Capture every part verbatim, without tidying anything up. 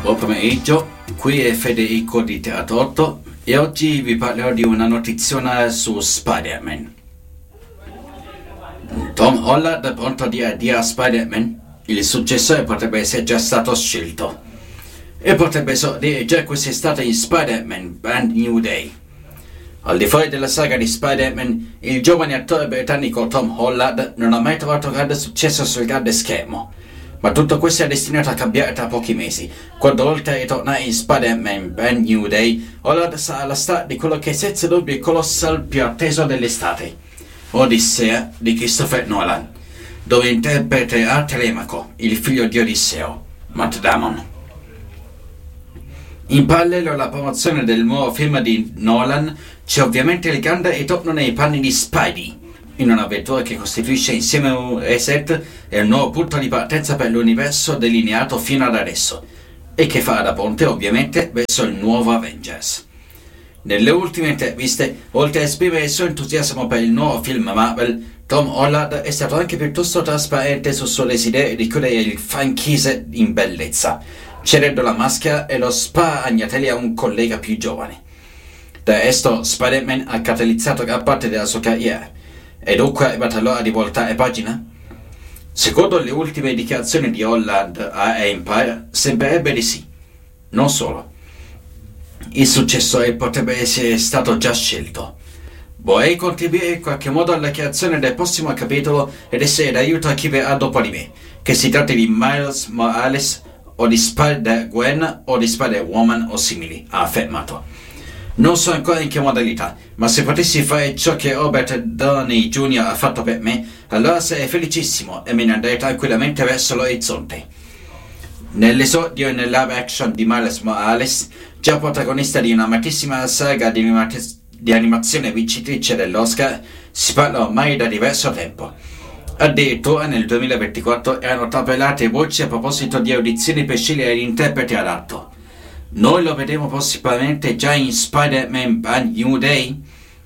Buon pomeriggio, qui è Federico di Teatro otto e oggi vi parlerò di una notizia su Spider-Man. Tom Holland è pronto a dire addio a Spider-Man? Il successore potrebbe essere già stato scelto e potrebbe esordire già quest'estate in Spider-Man Brand New Day. Al di fuori della saga di Spider-Man, il giovane attore britannico Tom Holland non ha mai trovato grande successo sul grande schermo. Ma tutto questo è destinato a cambiare tra pochi mesi, quando oltre a ritornare in Spider-Man Brand New Day, Holland sarà la star di quello che è senza dubbio il colossal più atteso dell'estate, Odissea di Christopher Nolan, dove interpreterà Telemaco, il figlio di Odisseo, Matt Damon. In parallelo alla promozione del nuovo film di Nolan, c'è ovviamente il grande ritorno nei panni di Spidey, in un'avventura che costituisce insieme un reset e un nuovo punto di partenza per l'universo delineato fino ad adesso e che farà da ponte ovviamente verso il nuovo Avengers. Nelle ultime interviste, oltre a esprimere il suo entusiasmo per il nuovo film Marvel, Tom Holland è stato anche piuttosto trasparente sul suo desiderio di chiudere il franchise in bellezza, cedendo la maschera e lo sparagnatelli a un collega più giovane. Del resto, Spider-Man ha catalizzato gran parte della sua carriera. E dunque è arrivata l'ora di voltare pagina? Secondo le ultime dichiarazioni di Holland a Empire, sembrerebbe di sì. Non solo. Il successore potrebbe essere stato già scelto. Vorrei contribuire in qualche modo alla creazione del prossimo capitolo ed essere d'aiuto a chi verrà dopo di me, che si tratti di Miles Morales o di Spider-Gwen o di Spider-Woman o simili, ha affermato. Non so ancora in che modalità, ma se potessi fare ciò che Robert Downey junior ha fatto per me, allora sarei felicissimo e me ne andrei tranquillamente verso l'orizzonte. Nell'esordio e nell'live action di Miles Morales, già protagonista di un'amatissima saga di, animat- di animazione vincitrice dell'Oscar, si parla ormai da diverso tempo. Addirittura nel duemilaventiquattro erano trapelate voci a proposito di audizioni per scegliere l'interprete adatto. Noi lo vedremo possibilmente già in Spider-Man Brand New Day?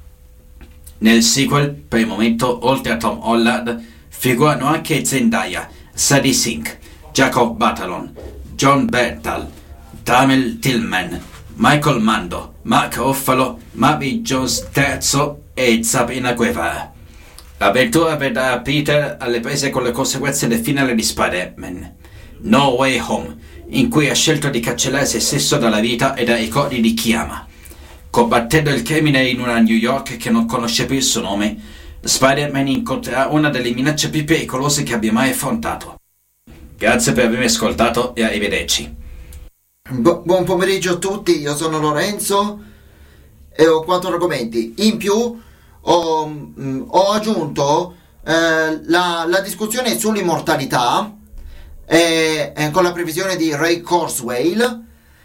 Nel sequel, per il momento, oltre a Tom Holland, figurano anche Zendaya, Sadie Sink, Jacob Batalon, John Bernthal, Tamil Tillman, Michael Mando, Mark Ruffalo, Mary Jones terzo e Sabrina Guevara. L'avventura vedrà Peter alle prese con le conseguenze del finale di Spider-Man No Way Home, in cui ha scelto di cancellare se stesso dalla vita e dai ricordi di chi ama. Combattendo il crimine in una New York che non conosce più il suo nome, Spider-Man incontrerà una delle minacce più pericolose che abbia mai affrontato. Grazie per avermi ascoltato e arrivederci. Bu- buon pomeriggio a tutti, io sono Lorenzo e ho quattro argomenti. In più ho, mh, ho aggiunto eh, la, la discussione sull'immortalità E, e con la previsione di Ray Kurzweil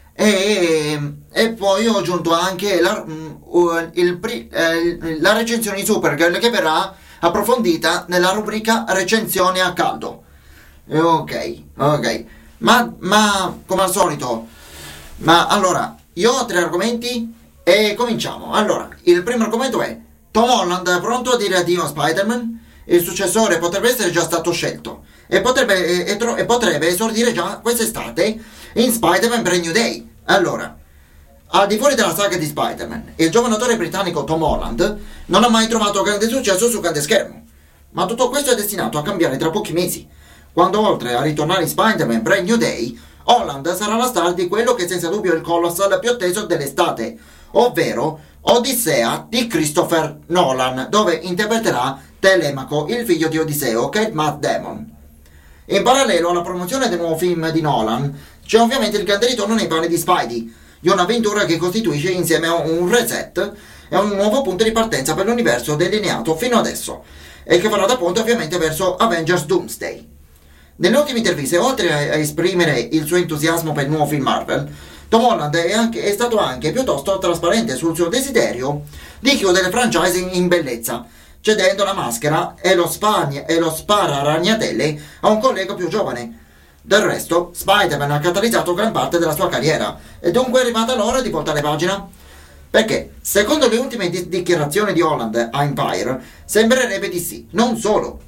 e, e poi ho aggiunto anche la, uh, il, eh, la recensione di Supergirl che verrà approfondita nella rubrica recensione a caldo. Ok, ok, ma, ma come al solito, ma allora io ho tre argomenti e cominciamo. Allora, il primo argomento è: Tom Holland è pronto a dire addio a Spider-Man? Il successore potrebbe essere già stato scelto e potrebbe, e, e, tro, e potrebbe esordire già quest'estate in Spider-Man Brand New Day. Allora, al di fuori della saga di Spider-Man, il giovane attore britannico Tom Holland non ha mai trovato grande successo sul grande schermo, ma tutto questo è destinato a cambiare tra pochi mesi, quando oltre a ritornare in Spider-Man Brand New Day, Holland sarà la star di quello che senza dubbio è il colossal più atteso dell'estate, ovvero Odissea di Christopher Nolan, dove interpreterà Telemaco, il figlio di Odisseo, che è Matt Damon. In parallelo alla promozione del nuovo film di Nolan, c'è ovviamente il grande ritorno nei panni di Spidey, di un'avventura che costituisce insieme a un reset e un nuovo punto di partenza per l'universo delineato fino adesso, e che farà da ponte ovviamente verso Avengers Doomsday. Nelle ultime interviste, oltre a esprimere il suo entusiasmo per il nuovo film Marvel, Tom Holland è, anche, è stato anche piuttosto trasparente sul suo desiderio di chiudere il franchise in, in bellezza, cedendo la maschera e lo, spagna, e lo spara-ragnatele a un collega più giovane. Del resto, Spider-Man ha catalizzato gran parte della sua carriera, e dunque è arrivata l'ora di voltare pagina. Perché, secondo le ultime di- dichiarazioni di Holland a Empire, sembrerebbe di sì. Non solo.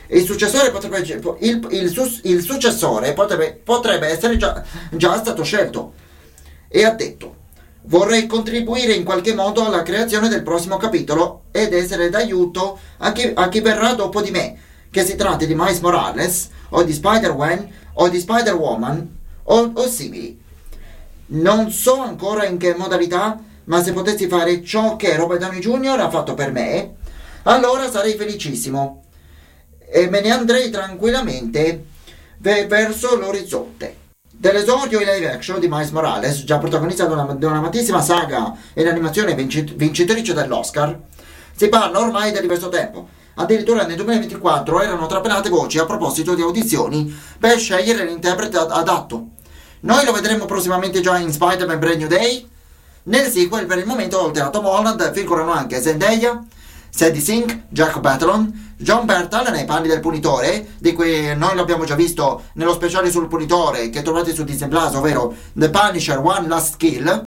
Il successore potrebbe, il, il, il successore potrebbe, potrebbe essere già, già stato scelto. E ha detto: vorrei contribuire in qualche modo alla creazione del prossimo capitolo ed essere d'aiuto a chi, a chi verrà dopo di me, che si tratti di Miles Morales o di Spider-Man o di Spider-Woman o, o simili. Non so ancora in che modalità, ma se potessi fare ciò che Robert Downey junior ha fatto per me, allora sarei felicissimo e me ne andrei tranquillamente ve- verso l'orizzonte. Dell'esordio in live action di Miles Morales, già protagonista di una, di una amatissima saga in animazione vinci- vincitrice dell'Oscar, si parla ormai da diverso tempo. Addirittura nel duemilaventiquattro erano trapelate voci a proposito di audizioni per scegliere l'interprete ad- adatto. Noi lo vedremo prossimamente già in Spider-Man Brand New Day. Nel sequel, per il momento, oltre a Tom Holland, figurano anche Zendaya, Sadie Sink, Jack Batalon, John Bertal nei panni del Punitore, di cui noi l'abbiamo già visto nello speciale sul Punitore che trovate su Disney Plus, ovvero The Punisher One Last Kill,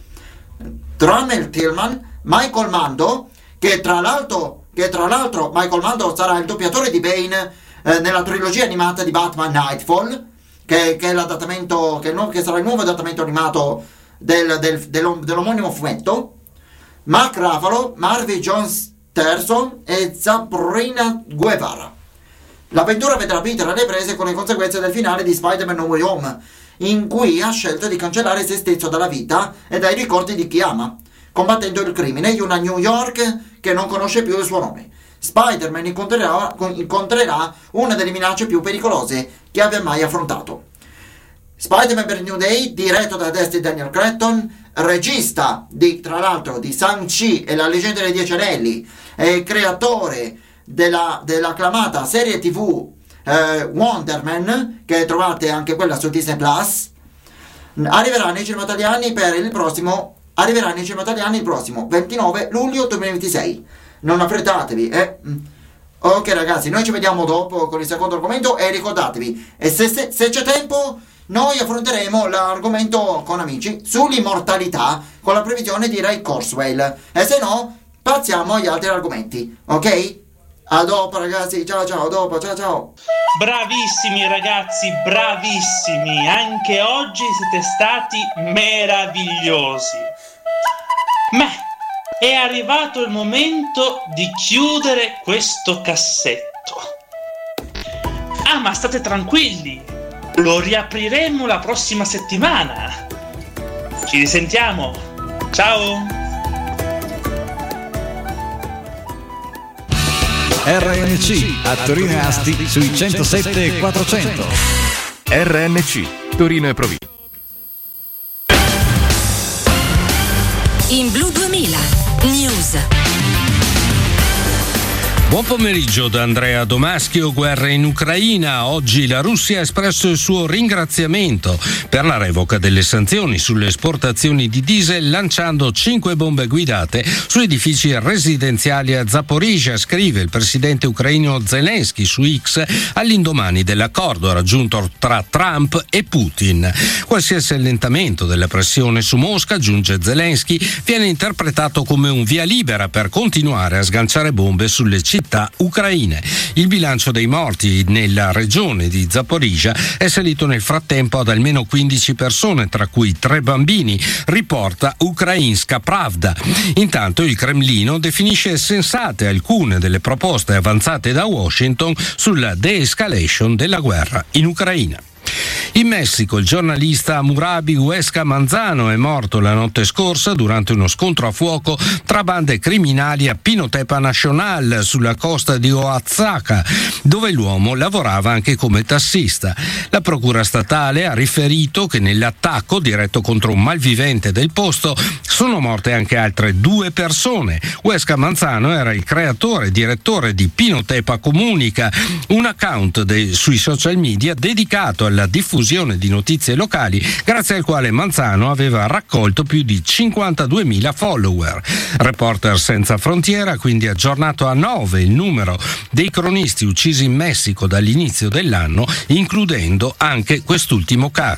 Tramel Tillman, Michael Mando, che tra l'altro, che tra l'altro Michael Mando sarà il doppiatore di Bane eh, nella trilogia animata di Batman Nightfall, che, che è l'adattamento, che, che sarà il nuovo adattamento animato del, del, dello, dell'omonimo fumetto, Mark Ruffalo, Marvin Jones Terzo e Sabrina Guevara. L'avventura vedrà Peter alle prese con le conseguenze del finale di Spider-Man No Way Home, in cui ha scelto di cancellare se stesso dalla vita e dai ricordi di chi ama, combattendo il crimine in una New York che non conosce più il suo nome. Spider-Man incontrerà, incontrerà una delle minacce più pericolose che abbia mai affrontato. Spider-Man per New Day, diretto da Destin Daniel Cretton, regista di, tra l'altro, di Shang-Chi e la leggenda dei Dieci Anelli, e creatore della, dell'acclamata serie tv eh, Wonder Man, che trovate anche quella su Disney Plus, arriverà nei cinema italiani per il prossimo arriverà nei cinema italiani il prossimo ventinove luglio duemilaventisei. Non affrettatevi, eh? Ok ragazzi, noi ci vediamo dopo con il secondo argomento e ricordatevi, e se, se, se c'è tempo, noi affronteremo l'argomento con amici sull'immortalità con la previsione di Ray Kurzweil, e se no passiamo agli altri argomenti, ok? A dopo ragazzi, ciao ciao, a dopo, ciao ciao. Bravissimi ragazzi, bravissimi, anche oggi siete stati meravigliosi. Ma è arrivato il momento di chiudere questo cassetto. Ah, ma state tranquilli, lo riapriremo la prossima settimana. Ci risentiamo. Ciao. R N C a Torino e Asti sui centosette e quattrocento. R N C Torino e provincia. In Blu duemila News. Buon pomeriggio da Andrea Domaschio. Guerra in Ucraina. Oggi la Russia ha espresso il suo ringraziamento per la revoca delle sanzioni sulle esportazioni di diesel, lanciando cinque bombe guidate su edifici residenziali a Zaporizhzhia, scrive il presidente ucraino Zelensky su X all'indomani dell'accordo raggiunto tra Trump e Putin. Qualsiasi allentamento della pressione su Mosca, aggiunge Zelensky, viene interpretato come un via libera per continuare a sganciare bombe sulle città ucraine. Il bilancio dei morti nella regione di Zaporizhzhia è salito nel frattempo ad almeno quindici persone, tra cui tre bambini, riporta Ukrainska Pravda. Intanto il Cremlino definisce sensate alcune delle proposte avanzate da Washington sulla de-escalation della guerra in Ucraina. In Messico il giornalista Murabi Huesca Manzano è morto la notte scorsa durante uno scontro a fuoco tra bande criminali a Pinotepa Nacional, sulla costa di Oaxaca, dove l'uomo lavorava anche come tassista. La procura statale ha riferito che nell'attacco diretto contro un malvivente del posto sono morte anche altre due persone. Huesca Manzano era il creatore e direttore di Pinotepa Comunica, un account de- sui social media dedicato alla diffusione di notizie locali, grazie al quale Manzano aveva raccolto più di cinquantaduemila follower. Reporter Senza Frontiera ha quindi aggiornato a nove il numero dei cronisti uccisi in Messico dall'inizio dell'anno, includendo anche quest'ultimo caso.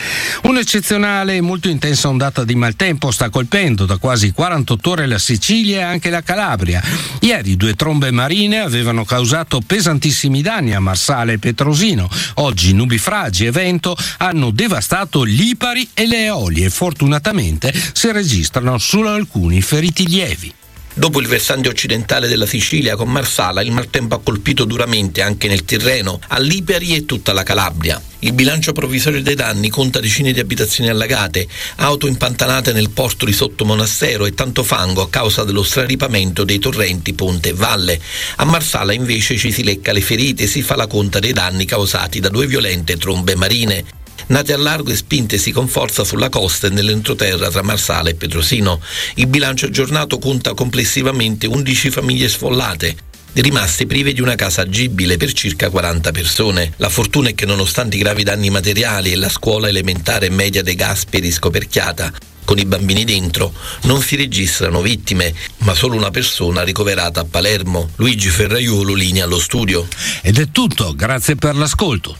Un'eccezionale e molto intensa ondata di maltempo sta colpendo da quasi quarantotto ore la Sicilia e anche la Calabria. Ieri due trombe marine avevano causato pesantissimi danni a Marsala e Petrosino. Oggi nubifragi e vento hanno devastato Lipari e le Eolie e fortunatamente si registrano solo alcuni feriti lievi. Dopo il versante occidentale della Sicilia con Marsala, il maltempo ha colpito duramente anche nel Tirreno, a Lipari e tutta la Calabria. Il bilancio provvisorio dei danni conta decine di abitazioni allagate, auto impantanate nel porto di Sottomonastero e tanto fango a causa dello straripamento dei torrenti Ponte e Valle. A Marsala invece ci si lecca le ferite e si fa la conta dei danni causati da due violente trombe marine, nate a largo e spintesi con forza sulla costa e nell'entroterra tra Marsala e Petrosino. Il bilancio aggiornato conta complessivamente undici famiglie sfollate, rimaste prive di una casa agibile per circa quaranta persone. La fortuna è che nonostante i gravi danni materiali e la scuola elementare e media De Gasperi scoperchiata con i bambini dentro, non si registrano vittime, ma solo una persona ricoverata a Palermo. Luigi Ferraiolo, linea allo studio. Ed è tutto, grazie per l'ascolto.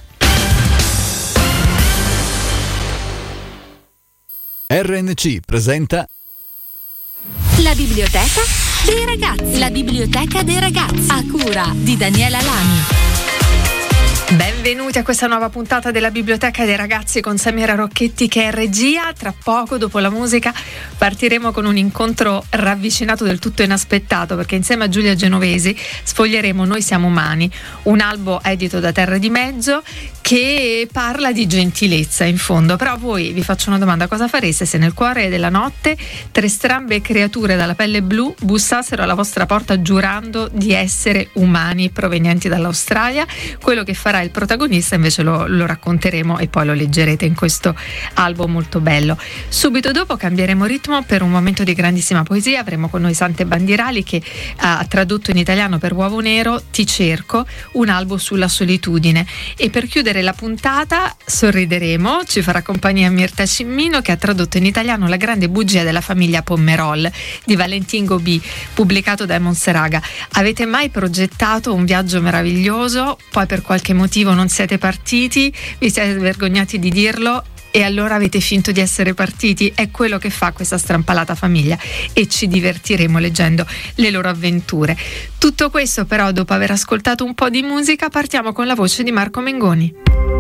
R N C presenta La biblioteca dei ragazzi. La biblioteca dei ragazzi. A cura di Daniela Lani. Benvenuti a questa nuova puntata della Biblioteca dei Ragazzi con Samira Rocchetti che è regia. Tra poco, dopo la musica, partiremo con un incontro ravvicinato del tutto inaspettato, perché insieme a Giulia Genovesi sfoglieremo Noi siamo umani, un albo edito da Terra di Mezzo che parla di gentilezza in fondo. Però voi vi faccio una domanda: cosa fareste se nel cuore della notte tre strambe creature dalla pelle blu bussassero alla vostra porta giurando di essere umani provenienti dall'Australia? Quello che farà il protagonista invece lo, lo racconteremo e poi lo leggerete in questo albo molto bello. Subito dopo cambieremo ritmo per un momento di grandissima poesia. Avremo con noi Sante Bandirali che ha tradotto in italiano per Uovo Nero Ti cerco, un albo sulla solitudine. E per chiudere la puntata sorrideremo, ci farà compagnia Mirta Cimmino che ha tradotto in italiano La grande bugia della famiglia Pommerol di Valentin Gobi, pubblicato da Emon Seraga. Avete mai progettato un viaggio meraviglioso, poi per qualche motivo non siete partiti, vi siete vergognati di dirlo e allora avete finto di essere partiti? È quello che fa questa strampalata famiglia e ci divertiremo leggendo le loro avventure. Tutto questo però dopo aver ascoltato un po' di musica partiamo con la voce di Marco Mengoni.